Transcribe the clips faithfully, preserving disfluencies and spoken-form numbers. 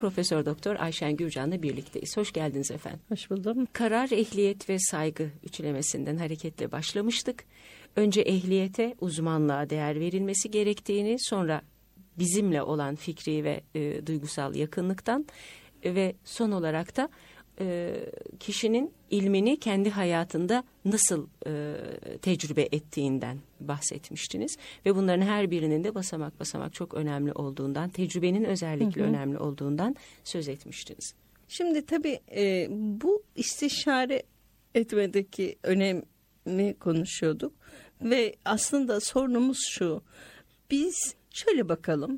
Profesör Doktor Ayşen Gürcan'la birlikteyiz. Hoş geldiniz efendim. Hoş buldum. Karar, ehliyet ve saygı üçlemesinden hareketle başlamıştık. Önce ehliyete, uzmanlığa değer verilmesi gerektiğini, sonra bizimle olan fikri ve e, duygusal yakınlıktan ve son olarak da e, kişinin ilmini kendi hayatında nasıl e, tecrübe ettiğinden bahsetmiştiniz. Ve bunların her birinin de basamak basamak çok önemli olduğundan, tecrübenin özellikle hı hı. önemli olduğundan söz etmiştiniz. Şimdi tabii e, bu istişare etmedeki önemi konuşuyorduk. Ve aslında sorunumuz şu, biz şöyle bakalım,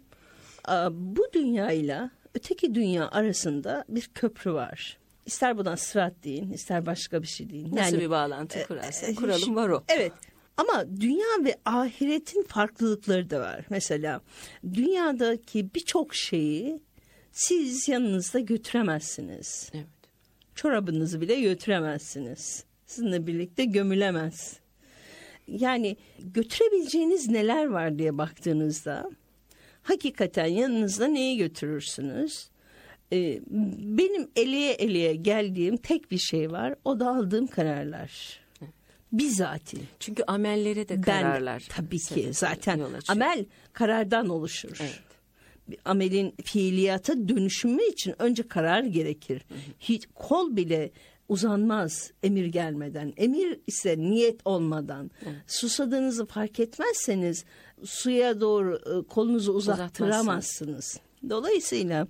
bu dünyayla öteki dünya arasında bir köprü var. İster buna sırat deyin, ister başka bir şey deyin. Nasıl yani, bir bağlantı kurarsa e, kuralım var o. Evet, ama dünya ve ahiretin farklılıkları da var. Mesela dünyadaki birçok şeyi siz yanınızda götüremezsiniz. Evet. Çorabınızı bile götüremezsiniz. Sizinle birlikte gömülemez. Yani götürebileceğiniz neler var diye baktığınızda hakikaten yanınızda neyi götürürsünüz? Ee, benim eleye eleye geldiğim tek bir şey var. O da aldığım kararlar. Bizatihi. Çünkü amellere de kararlar. Ben, tabii ki zaten amel karardan oluşur. Evet. Bir amelin fiiliyata dönüşümü için önce karar gerekir. Hı hı. Hiç kol bile uzanmaz emir gelmeden. Emir ise niyet olmadan. Evet. Susadığınızı fark etmezseniz suya doğru kolunuzu uzattıramazsınız. Dolayısıyla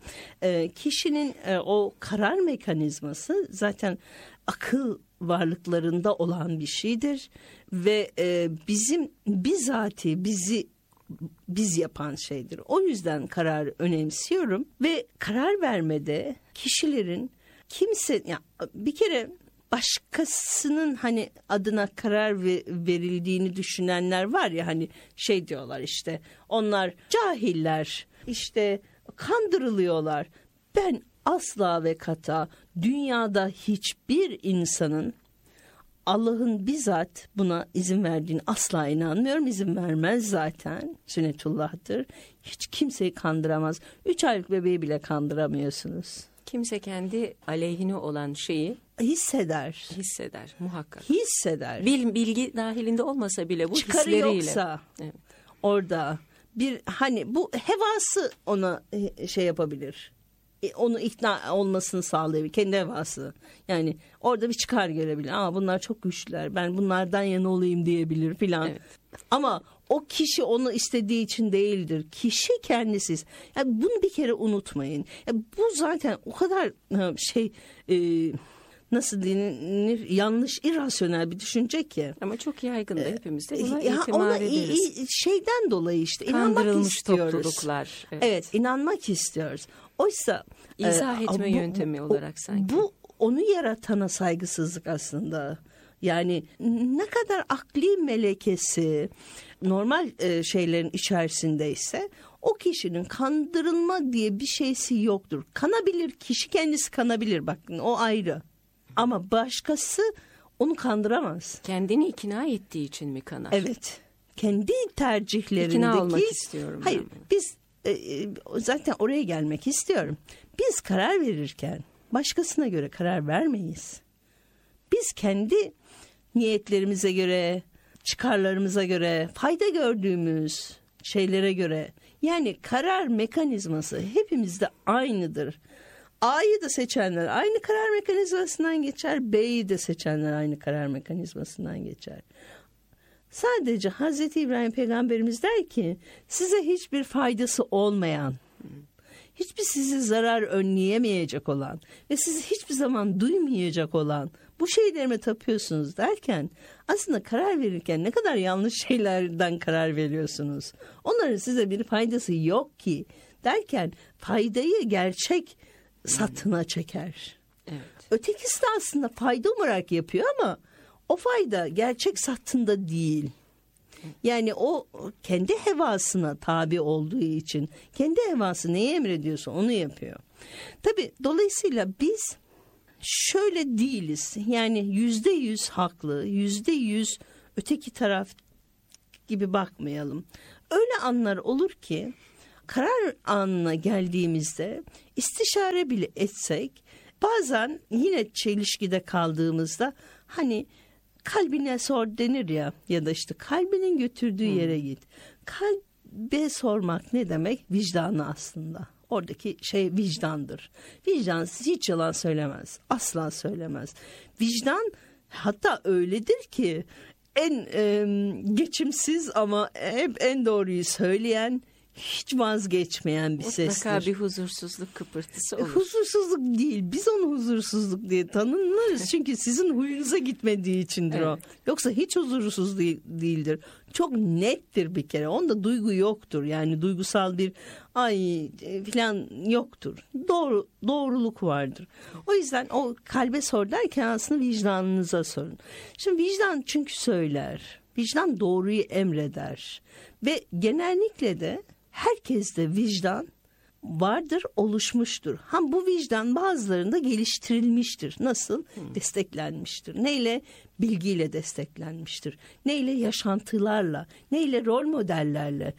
kişinin o karar mekanizması zaten akıl varlıklarında olan bir şeydir. Ve bizim bizatihi bizi biz yapan şeydir. O yüzden kararı önemsiyorum ve karar vermede kişilerin kimse ya bir kere başkasının hani adına karar verildiğini düşünenler var ya, hani şey diyorlar, işte onlar cahiller, işte kandırılıyorlar. Ben asla ve kata dünyada hiçbir insanın Allah'ın bizzat buna izin verdiğini asla inanmıyorum. İzin vermez zaten. Sünnetullah'tır. Hiç kimseyi kandıramaz. Üç aylık bebeği bile kandıramıyorsunuz. Kimse kendi aleyhine olan şeyi hisseder. Hisseder muhakkak. Hisseder. Bil, bilgi dahilinde olmasa bile bu çıkarı hisleriyle. Yoksa evet. Orada bir hani bu hevası ona şey yapabilir. Onu ikna olmasını sağlayabilir. Kendi hevası. Yani orada bir çıkar görebilir. Ama bunlar çok güçlüler. Ben bunlardan yana olayım diyebilir filan. Evet. Ama o kişi onu istediği için değildir. Kişi kendisi. Yani bunu bir kere unutmayın. Yani bu zaten o kadar şey e, nasıl denir, yanlış, irrasyonel bir düşünce ki. Ama çok yaygın da hepimizde buna ya itimat ederiz. Şeyden dolayı işte kandırılmış istiyoruz. topluluklar. Evet. evet, inanmak istiyoruz. Oysa izah e, etme bu, bu, yöntemi olarak sanki. Bu onu yaratana saygısızlık aslında. Yani ne kadar akli melekesi normal e, şeylerin içerisindeyse o kişinin kandırılma diye bir şeysi yoktur. Kanabilir, kişi kendisi kanabilir, bakın o ayrı. Ama başkası onu kandıramaz. Kendini ikna ettiği için mi kanar? Evet. Kendi tercihlerindeki. İkna olmak istiyorum. Hayır, ben biz e, zaten oraya gelmek istiyorum. Biz karar verirken başkasına göre karar vermeyiz. Biz kendi niyetlerimize göre, çıkarlarımıza göre, fayda gördüğümüz şeylere göre, yani karar mekanizması hepimizde aynıdır. A'yı da seçenler aynı karar mekanizmasından geçer, B'yi de seçenler aynı karar mekanizmasından geçer. Sadece Hazreti İbrahim Peygamberimiz der ki, size hiçbir faydası olmayan, hiçbir sizi zarar önleyemeyecek olan ve sizi hiçbir zaman duymayacak olan bu şeylerime tapıyorsunuz derken, aslında karar verirken ne kadar yanlış şeylerden karar veriyorsunuz. Onların size bir faydası yok ki derken faydayı gerçek satına çeker. Evet. Ötekisi de aslında fayda umarak yapıyor ama o fayda gerçek satında değil. Yani o kendi hevasına tabi olduğu için, kendi hevası neyi emrediyorsa onu yapıyor. Tabii dolayısıyla biz şöyle değiliz. Yani yüzde yüz haklı, yüzde yüz öteki taraf gibi bakmayalım. Öyle anlar olur ki karar anına geldiğimizde istişare bile etsek bazen yine çelişkide kaldığımızda hani kalbine sor denir ya ya da işte kalbinin götürdüğü hmm. yere git. Kalbe sormak ne demek? Vicdanı aslında. Oradaki şey vicdandır. Vicdan hiç yalan söylemez. Asla söylemez. Vicdan hatta öyledir ki en e, geçimsiz ama hep en doğruyu söyleyen, hiç vazgeçmeyen bir sestir. Mutlaka bir huzursuzluk kıpırtısı olur. E, huzursuzluk değil. Biz onu huzursuzluk diye tanımlarız. Çünkü sizin huyunuza gitmediği içindir evet. o. Yoksa hiç huzursuz değil, değildir. Çok nettir bir kere. Onda duygu yoktur. Yani duygusal bir ay falan yoktur. Doğru doğruluk vardır. O yüzden o kalbe sor derken aslında vicdanınıza sorun. Şimdi vicdan çünkü söyler. Vicdan doğruyu emreder. Ve genellikle de herkeste vicdan vardır, oluşmuştur. Ha bu vicdan bazılarında geliştirilmiştir. Nasıl? Hmm. Desteklenmiştir. Neyle? Bilgiyle desteklenmiştir. Neyle? Yaşantılarla. Neyle? Rol modellerle.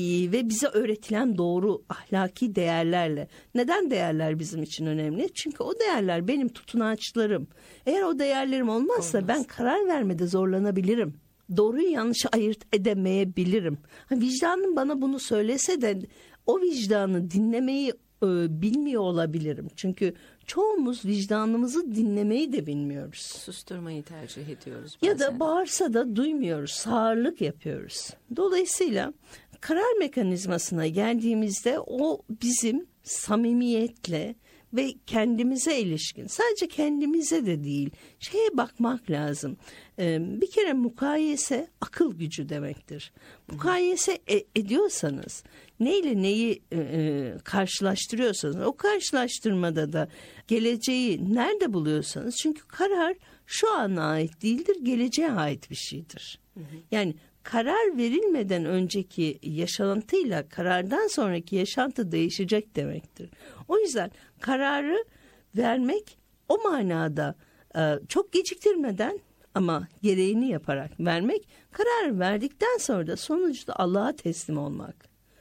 Ve bize öğretilen doğru ahlaki değerlerle. Neden değerler bizim için önemli? Çünkü o değerler benim tutunaçlarım. Eğer o değerlerim olmazsa Olmaz. ben karar vermede zorlanabilirim. Doğruyu yanlışı ayırt edemeyebilirim. Ha, vicdanım bana bunu söylese de o vicdanı dinlemeyi e, bilmiyor olabilirim. Çünkü çoğumuz vicdanımızı dinlemeyi de bilmiyoruz. Susturmayı tercih ediyoruz bazen. Ya da bağırsa da duymuyoruz. Sağırlık yapıyoruz. Dolayısıyla karar mekanizmasına geldiğimizde o bizim samimiyetle ve kendimize ilişkin, sadece kendimize de değil, şeye bakmak lazım. Ee, bir kere mukayese akıl gücü demektir. Mukayese e- ediyorsanız, neyle neyi e- karşılaştırıyorsanız, o karşılaştırmada da geleceği nerede buluyorsanız, çünkü karar şu ana ait değildir, geleceğe ait bir şeydir. Hı hı. Yani karar verilmeden önceki yaşantıyla karardan sonraki yaşantı değişecek demektir. O yüzden kararı vermek o manada e, çok geciktirmeden ama gereğini yaparak vermek, kararı verdikten sonra da sonuçta Allah'a teslim olmak.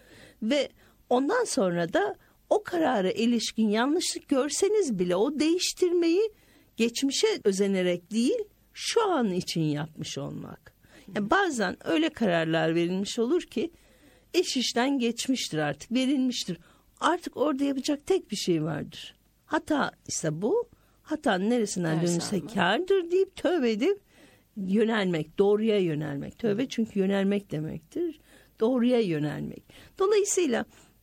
Ve ondan sonra da o karara ilişkin yanlışlık görseniz bile o değiştirmeyi geçmişe özenerek değil, şu an için yapmış olmak. Yani bazen öyle kararlar verilmiş olur ki iş işten geçmiştir, artık verilmiştir. Artık orada yapacak tek bir şey vardır. Hata ise bu. Hatanın neresinden dönülse kârdır deyip tövbe edip yönelmek, doğruya yönelmek. Tövbe çünkü yönelmek demektir. Doğruya yönelmek. Dolayısıyla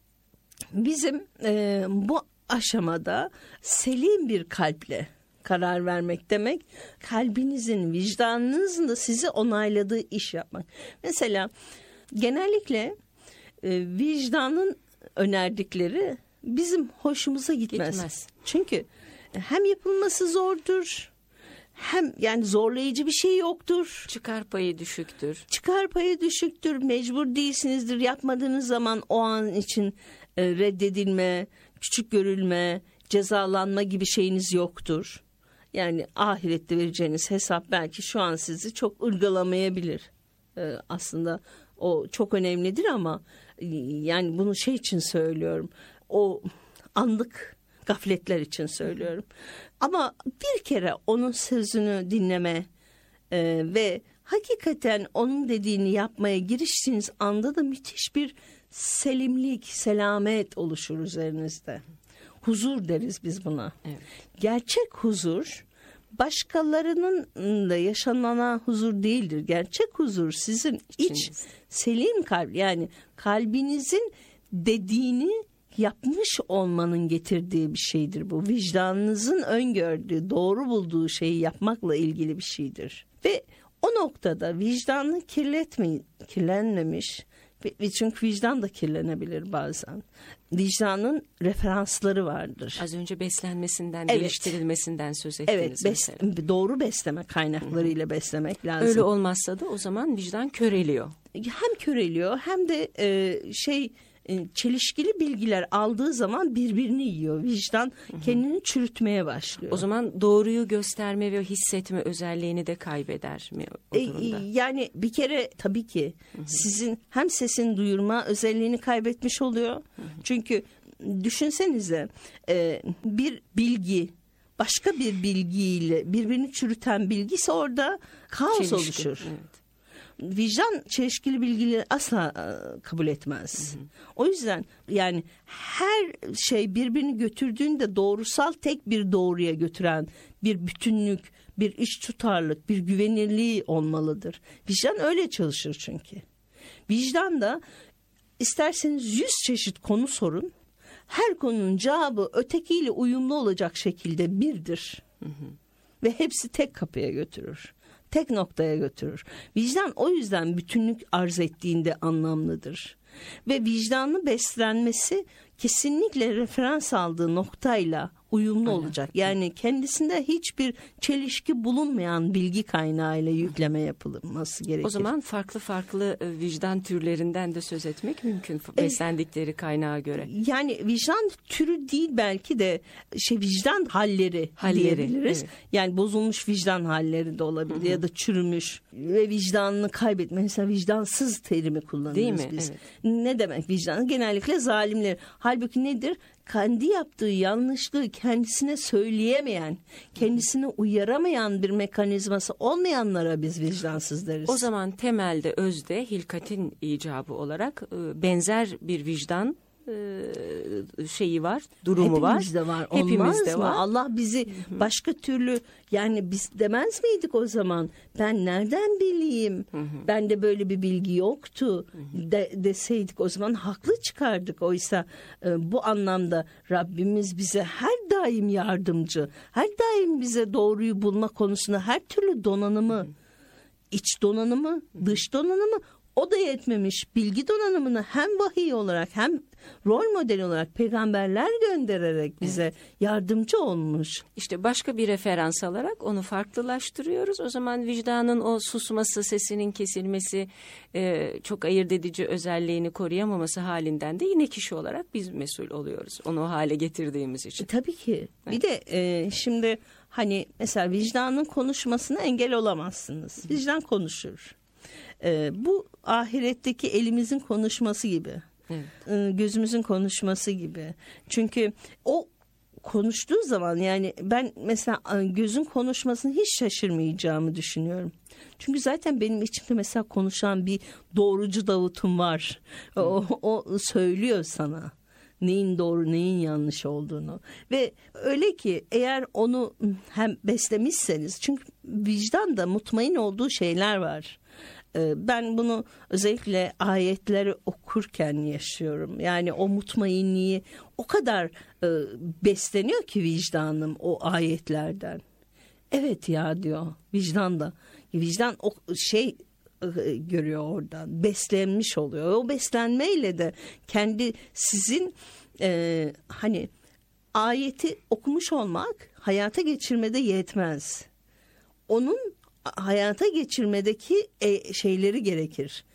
bizim e, bu aşamada selim bir kalple karar vermek demek, kalbinizin, vicdanınızın da sizi onayladığı iş yapmak. Mesela genellikle e, vicdanın önerdikleri bizim hoşumuza gitmez. gitmez. Çünkü hem yapılması zordur, hem yani zorlayıcı bir şey yoktur. Çıkar payı düşüktür. Çıkar payı düşüktür. Mecbur değilsinizdir. Yapmadığınız zaman o an için e, reddedilme, küçük görülme, cezalanma gibi şeyiniz yoktur. Yani ahirette vereceğiniz hesap belki şu an sizi çok ırgalamayabilir. Ee, aslında o çok önemlidir ama yani bunu şey için söylüyorum. O anlık gafletler için söylüyorum. Ama bir kere onun sözünü dinleme e, ve hakikaten onun dediğini yapmaya giriştiğiniz anda da müthiş bir selimlik, selamet oluşur üzerinizde. Huzur deriz biz buna. Evet. Gerçek huzur başkalarının da yaşanana huzur değildir. Gerçek huzur sizin İçiniz. iç selim kalp, yani kalbinizin dediğini yapmış olmanın getirdiği bir şeydir bu. Vicdanınızın öngördüğü, doğru bulduğu şeyi yapmakla ilgili bir şeydir. Ve o noktada vicdanını kirletmeyin, kirlenmemiş. Çünkü vicdan da kirlenebilir bazen. Vicdanın referansları vardır. Az önce beslenmesinden, evet. geliştirilmesinden söz ettiniz. Evet, bes- doğru besleme kaynaklarıyla Hı-hı. beslemek lazım. Öyle olmazsa da o zaman vicdan köreliyor. Hem köreliyor hem de e, şey e, çelişkili bilgiler aldığı zaman birbirini yiyor. Vicdan kendini çürütmeye başlıyor. O zaman doğruyu gösterme ve hissetme özelliğini de kaybeder mi o durumda? E, yani bir kere tabii ki hı hı. sizin hem sesini duyurma özelliğini kaybetmiş oluyor. Hı hı. Çünkü düşünsenize e, bir bilgi başka bir bilgiyle birbirini çürüten bilgiyse orada kaos Çelişki, oluşur. Evet. Vicdan çelişkili bilgileri asla e, kabul etmez. Hı hı. O yüzden yani her şey birbirini götürdüğünde doğrusal tek bir doğruya götüren bir bütünlük, bir iç tutarlık, bir güvenirliği olmalıdır. Vicdan öyle çalışır çünkü. Vicdan da isterseniz yüz çeşit konu sorun. Her konunun cevabı ötekiyle uyumlu olacak şekilde birdir. Hı hı. Ve hepsi tek kapıya götürür. Tek noktaya götürür. Vicdan o yüzden bütünlük arz ettiğinde anlamlıdır. Ve vicdanlı beslenmesi kesinlikle referans aldığı noktayla uyumlu Aynen. olacak. Yani kendisinde hiçbir çelişki bulunmayan bilgi kaynağıyla yükleme yapılması gerekir. O zaman farklı farklı vicdan türlerinden de söz etmek mümkün beslendikleri kaynağa göre. Yani vicdan türü değil belki de şey vicdan halleri, halleri diyebiliriz. Evet. Yani bozulmuş vicdan halleri de olabilir Hı-hı. ya da çürümüş ve vicdanını kaybetme. Mesela vicdansız terimi kullanırız Değil mi? biz. Evet. Ne demek vicdan? Genellikle zalimler. Halbuki nedir? Kendi yaptığı yanlışlığı kendisine söyleyemeyen, kendisini uyaramayan bir mekanizması olmayanlara biz vicdansız deriz. O zaman temelde, özde, hilkatin icabı olarak benzer bir vicdan şeyi var, durumu var. Hepimizde var. Hepimizde var. Allah bizi Hı-hı. başka türlü yani biz demez miydik o zaman? Ben nereden bileyim? Hı-hı. Bende böyle bir bilgi yoktu de, deseydik o zaman haklı çıkardık. Oysa e, bu anlamda Rabbimiz bize her daim yardımcı. Her daim bize doğruyu bulma konusunda her türlü donanımı, Hı-hı. iç donanımı, dış donanımı o da yetmemiş. Bilgi donanımını hem vahiy olarak hem rol modeli olarak peygamberler göndererek bize evet. yardımcı olmuş. İşte başka bir referans alarak onu farklılaştırıyoruz. O zaman vicdanın o susması, sesinin kesilmesi, e, çok ayırt edici özelliğini koruyamaması halinden de yine kişi olarak biz mesul oluyoruz. Onu o hale getirdiğimiz için. E, tabii ki. Evet. Bir de e, şimdi hani mesela vicdanın konuşmasına engel olamazsınız. Vicdan konuşur. Ee, bu ahiretteki elimizin konuşması gibi, evet. ee, gözümüzün konuşması gibi. Çünkü o konuştuğu zaman yani ben mesela gözün konuşmasını hiç şaşırmayacağımı düşünüyorum. Çünkü zaten benim içimde mesela konuşan bir doğrucu Davut'um var. O, o söylüyor sana neyin doğru neyin yanlış olduğunu ve öyle ki eğer onu hem beslemişseniz çünkü vicdan da mutmain olduğu şeyler var. Ben bunu özellikle ayetleri okurken yaşıyorum. Yani o mutmainliği o kadar e, besleniyor ki vicdanım o ayetlerden. Evet ya diyor vicdan da. Vicdan o şey e, görüyor oradan. Beslenmiş oluyor. O beslenmeyle de kendi sizin e, hani ayeti okumuş olmak hayata geçirmede yetmez. Onun hayata geçirmedeki e, şeyleri gerekir.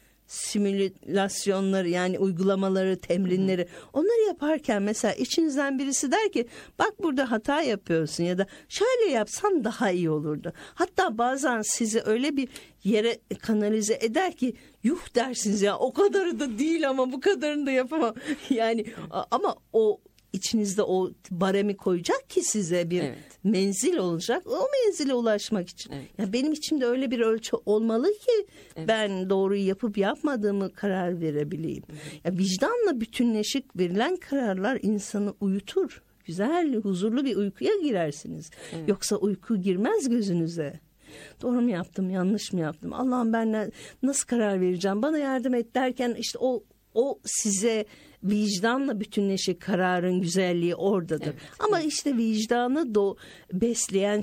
Simülasyonları yani uygulamaları, temrinleri. Onları yaparken mesela içinizden birisi der ki bak burada hata yapıyorsun ya da şöyle yapsan daha iyi olurdu. Hatta bazen sizi öyle bir yere kanalize eder ki yuh dersiniz ya o kadarı da değil ama bu kadarını da yapamam. Yani ama o İçinizde o baremi koyacak ki size bir evet. menzil olacak. O menzile ulaşmak için. Evet. Ya benim içimde öyle bir ölçü olmalı ki evet. ben doğruyu yapıp yapmadığımı karar verebileyim. Evet. Ya vicdanla bütünleşik verilen kararlar insanı uyutur. Güzel, huzurlu bir uykuya girersiniz. Evet. Yoksa uyku girmez gözünüze. Doğru mu yaptım, yanlış mı yaptım? Allah'ım ben nasıl karar vereceğim? Bana yardım et derken işte o o size vicdanla bütünleşik kararın güzelliği oradadır. Evet, Ama evet. işte vicdanı do besleyen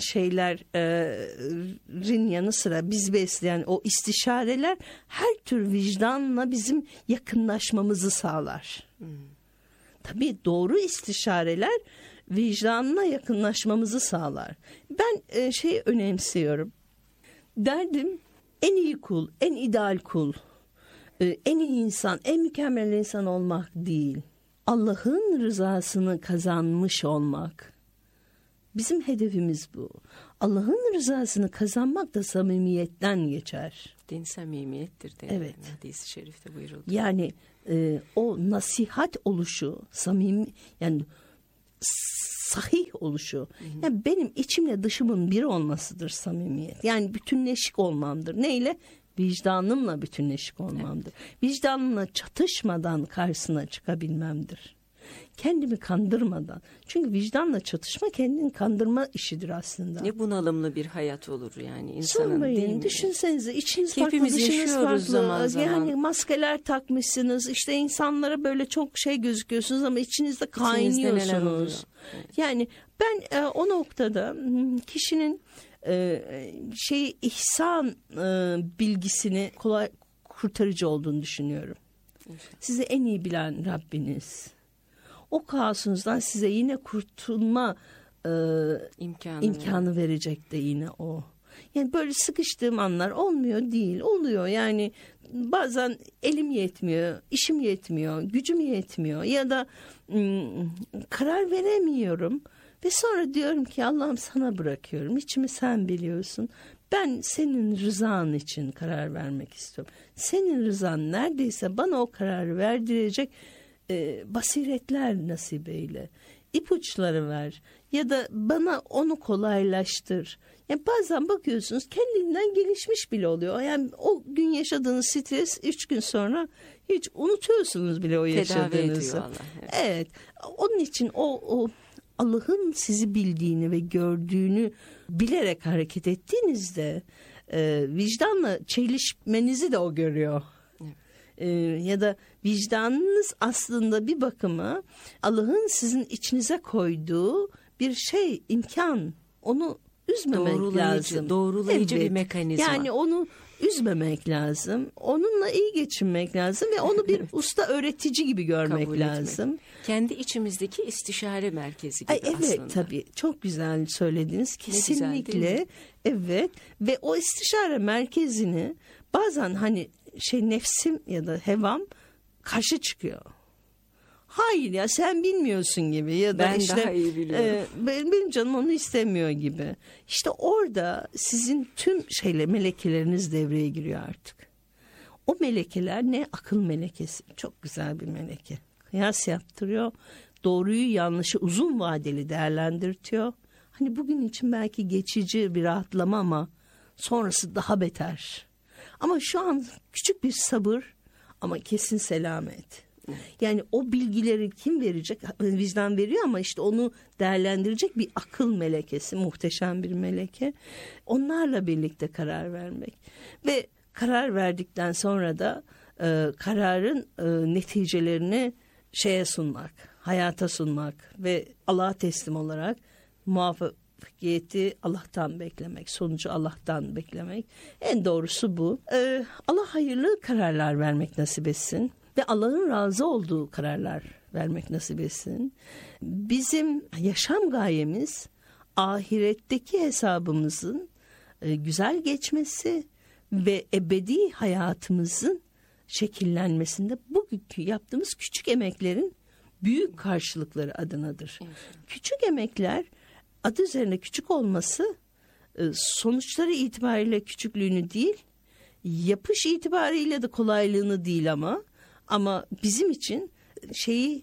şeylerin yanı sıra biz besleyen o istişareler her tür vicdanla bizim yakınlaşmamızı sağlar. Hmm. Tabii doğru istişareler vicdanla yakınlaşmamızı sağlar. Ben e, şey önemsiyorum. Derdim en iyi kul, en ideal kul. e, en iyi insan, en mükemmel insan olmak değil. Allah'ın rızasını kazanmış olmak. Bizim hedefimiz bu. Allah'ın rızasını kazanmak da samimiyetten geçer. Din samimiyettir de. Evet. Hadis-i şerifte buyuruldu. Yani e, o nasihat oluşu, samimi, yani sahih oluşu. Hı hı. Yani benim içimle dışımın bir olmasıdır samimiyet. Yani bütünleşik olmamdır. Neyle? Vicdanımla bütünleşik olmamdır. Evet. Vicdanımla çatışmadan karşısına çıkabilmemdir. Kendimi kandırmadan. Çünkü vicdanla çatışma kendini kandırma işidir aslında. Ne bunalımlı bir hayat olur yani insanın. Sormayın, değil mi? Düşünsenize, içiniz Hepimiz farklı, dışınız farklı. Zaman zaman. Yani maskeler takmışsınız. İşte insanlara böyle çok şey gözüküyorsunuz ama içinizde kaynıyorsunuz. Evet. Yani ben e, o noktada kişinin e, şey ihsan e, bilgisini kolay kurtarıcı olduğunu düşünüyorum. Evet. Sizi en iyi bilen Rabbiniz. O kaosunuzdan size yine kurtulma e, imkanı, imkanı verecek de yine o. Yani böyle sıkıştığım anlar olmuyor değil, oluyor. Yani bazen elim yetmiyor, işim yetmiyor, gücüm yetmiyor ya da ım, karar veremiyorum. Ve sonra diyorum ki Allah'ım sana bırakıyorum. İçimi sen biliyorsun. Ben senin rızan için karar vermek istiyorum. Senin rızan neredeyse bana o kararı verdirecek e, basiretler nasip eyle. İpuçları ver ya da bana onu kolaylaştır. Yani bazen bakıyorsunuz kendinden gelişmiş bile oluyor. Yani o gün yaşadığınız stres üç gün sonra hiç unutuyorsunuz bile o yaşadığınızı. Allah, evet. evet. Onun için o, o Allah'ın sizi bildiğini ve gördüğünü bilerek hareket ettiğinizde e, vicdanla çelişmenizi de o görüyor. Ee, ya da vicdanınız aslında bir bakıma Allah'ın sizin içinize koyduğu bir şey, imkan. Onu üzmemek doğrulayıcı, lazım. Doğrulayıcı evet. bir mekanizma. Yani onu üzmemek lazım. Onunla iyi geçinmek lazım ve onu bir usta öğretici gibi görmek Kabul lazım. Etmek. Kendi içimizdeki istişare merkezi gibi Ay, evet, aslında. Evet tabii çok güzel söylediniz. Kesinlikle güzel, evet ve o istişare merkezini bazen hani şey nefsim ya da hevam karşı çıkıyor. Hayır ya sen bilmiyorsun gibi ya da ben işte daha iyi biliyorum. E, benim canım onu istemiyor gibi. İşte orada sizin tüm şeyle melekeleriniz devreye giriyor artık. O melekeler ne? Akıl melekesi. Çok güzel bir meleke. Kıyas yaptırıyor. Doğruyu yanlışı uzun vadeli değerlendirtiyor. Hani bugün için belki geçici bir rahatlama ama sonrası daha beter. Ama şu an küçük bir sabır ama kesin selamet. Yani o bilgileri kim verecek? Vicdan veriyor ama işte onu değerlendirecek bir akıl melekesi, muhteşem bir meleke. Onlarla birlikte karar vermek. Ve karar verdikten sonra da e, kararın e, neticelerini şeye sunmak, hayata sunmak ve Allah'a teslim olarak muvaffakiyeti Allah'tan beklemek, sonucu Allah'tan beklemek. En doğrusu bu. Ee, Allah hayırlı kararlar vermek nasip etsin ve Allah'ın razı olduğu kararlar vermek nasip etsin. Bizim yaşam gayemiz ahiretteki hesabımızın e, güzel geçmesi ve ebedi hayatımızın şekillenmesinde bugünkü yaptığımız küçük emeklerin büyük karşılıkları adınadır. Evet. Küçük emekler adı üzerinde küçük olması sonuçları itibariyle küçüklüğünü değil, yapış itibariyle de kolaylığını değil ama ama bizim için şeyi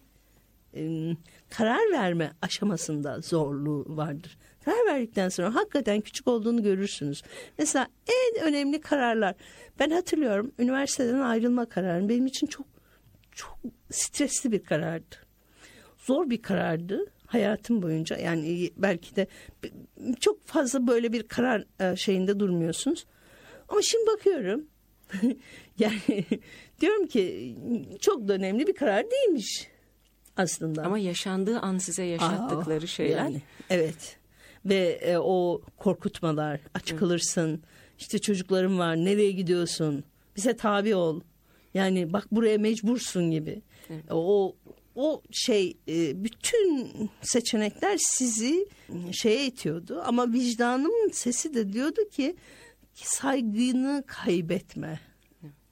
karar verme aşamasında zorluğu vardır. Karar verdikten sonra hakikaten küçük olduğunu görürsünüz. Mesela en önemli kararlar. Ben hatırlıyorum üniversiteden ayrılma kararı benim için çok çok stresli bir karardı. Zor bir karardı. Hayatım boyunca yani belki de çok fazla böyle bir karar şeyinde durmuyorsunuz. Ama şimdi bakıyorum yani diyorum ki çok da önemli bir karar değilmiş aslında. Ama yaşandığı an size yaşattıkları Aa, şeyler. Yani, evet ve e, o korkutmalar aç kalırsın işte çocuklarım var nereye gidiyorsun bize tabi ol yani bak buraya mecbursun gibi. Evet. O O şey bütün seçenekler sizi şeye itiyordu ama vicdanımın sesi de diyordu ki, ki saygını kaybetme.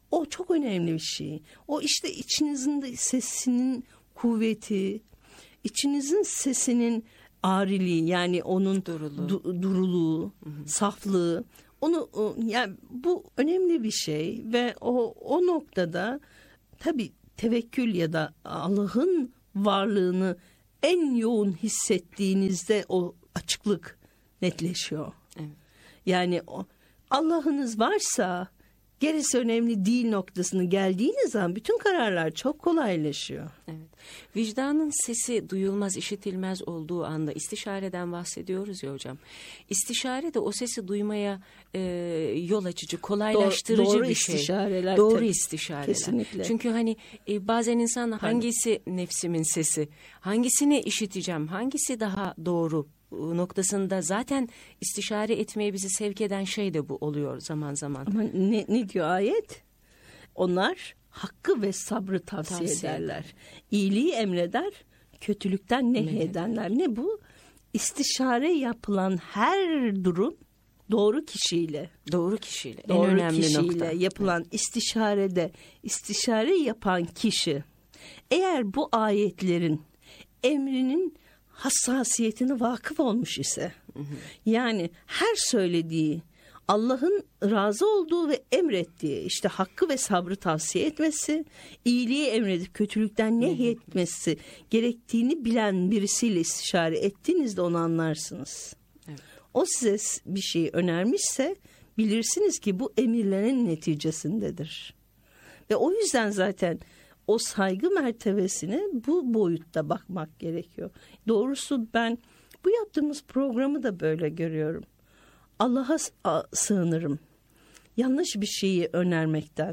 O çok önemli bir şey. O işte içinizin de sesinin kuvveti, içinizin sesinin ağriliği, yani onun duruluğu, du, duruluğu hı hı. saflığı. Onu yani bu önemli bir şey ve o o noktada tabii tevekkül ya da Allah'ın varlığını en yoğun hissettiğinizde o açıklık netleşiyor. Evet. Yani o, Allah'ınız varsa gerisi önemli değil noktasını geldiğiniz zaman bütün kararlar çok kolaylaşıyor. Evet. Vicdanın sesi duyulmaz, işitilmez olduğu anda istişareden bahsediyoruz ya hocam. İstişare de o sesi duymaya e, yol açıcı, kolaylaştırıcı doğru, doğru bir şey. istişareler, doğru tabii. istişareler. Kesinlikle. Çünkü hani e, bazen insan hangisi nefsimin sesi, hangisini işiteceğim, hangisi daha doğru noktasında zaten istişare etmeye bizi sevk eden şey de bu oluyor zaman zaman. Ama ne, ne diyor ayet? Onlar hakkı ve sabrı tavsiye, tavsiye ederler. Eder. İyiliği emreder, kötülükten nehyedenler. Ne bu? İstişare yapılan her durum doğru kişiyle. Doğru kişiyle. Doğru en önemli kişiyle nokta. yapılan istişarede istişare yapan kişi eğer bu ayetlerin emrinin hassasiyetine vakıf olmuş ise, hı hı. yani her söylediği Allah'ın razı olduğu ve emrettiği, işte hakkı ve sabrı tavsiye etmesi, iyiliği emredip kötülükten nehyetmesi gerektiğini bilen birisiyle istişare ettiğinizde onu anlarsınız. Evet. O size bir şey önermişse bilirsiniz ki bu emirlerin neticesindedir. Ve o yüzden zaten o saygı mertebesine bu boyutta bakmak gerekiyor. Doğrusu ben bu yaptığımız programı da böyle görüyorum. Allah'a sığınırım. Yanlış bir şeyi önermekten.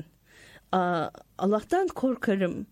Allah'tan korkarım.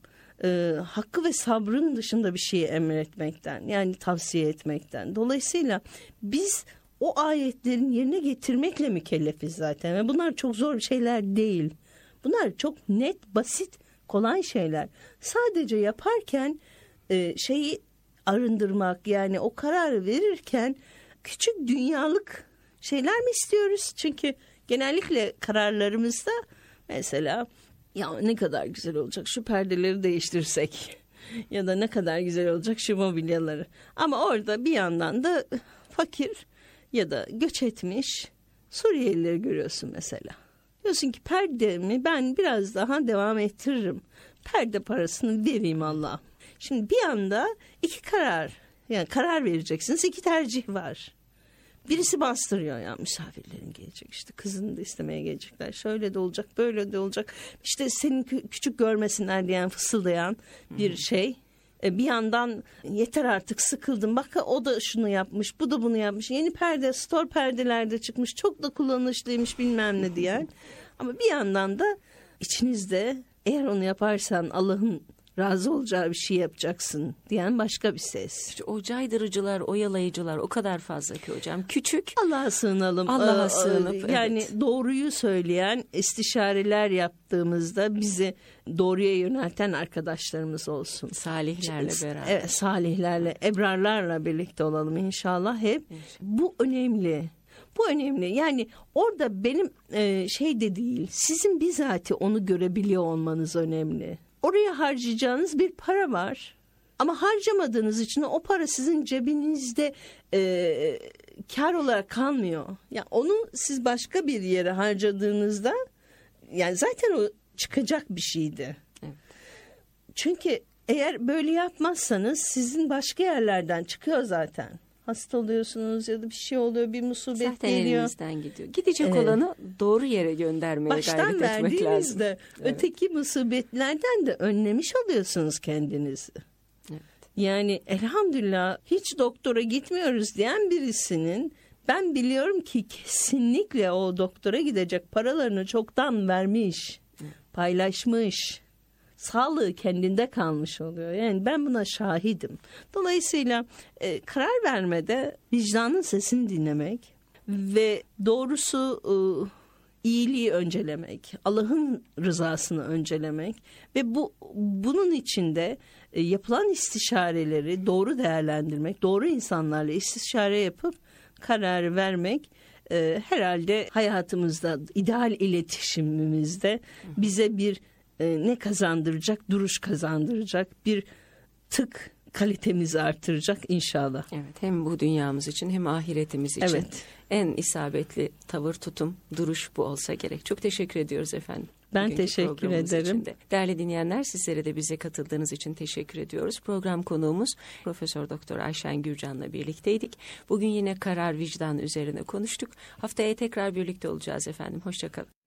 Hakkı ve sabrın dışında bir şeyi emretmekten. Yani tavsiye etmekten. Dolayısıyla biz o ayetlerin yerine getirmekle mükellefiz zaten. Ve bunlar çok zor şeyler değil. Bunlar çok net, basit, kolay şeyler. Sadece yaparken e, şeyi arındırmak, yani o kararı verirken küçük dünyalık şeyler mi istiyoruz? Çünkü genellikle kararlarımızda mesela ya ne kadar güzel olacak şu perdeleri değiştirsek ya da ne kadar güzel olacak şu mobilyaları. Ama orada bir yandan da fakir ya da göç etmiş Suriyelileri görüyorsun mesela. Diyorsun ki perdemi ben biraz daha devam ettiririm. Perde parasını vereyim Allah'ım. Şimdi bir anda iki karar, yani karar vereceksiniz, iki tercih var. Birisi bastırıyor, ya misafirlerin gelecek, işte kızını da istemeye gelecekler. Şöyle de olacak, böyle de olacak. İşte senin küçük görmesinler diyen, fısıldayan bir şey. Bir yandan yeter artık sıkıldım. Bak o da şunu yapmış, bu da bunu yapmış. Yeni perde, store perdelerde çıkmış. Çok da kullanışlıymış bilmem ne diyen. Ama bir yandan da içinizde eğer onu yaparsan Allah'ın razı olacağı bir şey yapacaksın diyen başka bir ses. İşte o caydırıcılar, oyalayıcılar o kadar fazla ki hocam. Küçük. Allah'a sığınalım. Allah'a sığınıp. Yani evet. Doğruyu söyleyen, istişareler yaptığımızda bizi doğruya yönelten arkadaşlarımız olsun. Salihlerle beraber. Evet, salihlerle, ebrarlarla birlikte olalım inşallah hep. İnşallah. Bu önemli. Bu önemli. Yani orada benim e, şey de değil, sizin bizatihi onu görebiliyor olmanız önemli. Oraya harcayacağınız bir para var. Ama harcamadığınız için o para sizin cebinizde e, kar olarak kalmıyor. Yani onu siz başka bir yere harcadığınızda yani zaten o çıkacak bir şeydi. Evet. Çünkü eğer böyle yapmazsanız sizin başka yerlerden çıkıyor zaten. Hasta oluyorsunuz ya da bir şey oluyor, bir musibet zaten geliyor. Zaten elinizden gidiyor. Gidecek evet. olanı doğru yere göndermeye baştan gayret etmek lazım. Baştan verdiğinizde öteki evet. musibetlerden de önlemiş oluyorsunuz kendinizi. Evet. Yani elhamdülillah hiç doktora gitmiyoruz diyen birisinin ben biliyorum ki kesinlikle o doktora gidecek paralarını çoktan vermiş, evet. paylaşmış. Sağlığı kendinde kalmış oluyor. Yani ben buna şahidim. Dolayısıyla e, karar vermede vicdanın sesini dinlemek ve doğrusu e, iyiliği öncelemek, Allah'ın rızasını öncelemek ve bu bunun içinde e, yapılan istişareleri doğru değerlendirmek, doğru insanlarla istişare yapıp kararı vermek e, herhalde hayatımızda, ideal iletişimimizde bize bir e, ne kazandıracak? Duruş kazandıracak, bir tık kalitemizi artıracak inşallah. Evet, hem bu dünyamız için hem ahiretimiz için Evet. en isabetli tavır, tutum, duruş bu olsa gerek. Çok teşekkür ediyoruz efendim. Ben Bugünkü teşekkür programımız ederim. için de. Değerli dinleyenler, sizlere de bize katıldığınız için teşekkür ediyoruz. Program konuğumuz Profesör Doktor Ayşen Gürcan'la birlikteydik. Bugün yine karar vicdan üzerine konuştuk. Haftaya tekrar birlikte olacağız efendim. Hoşça kalın.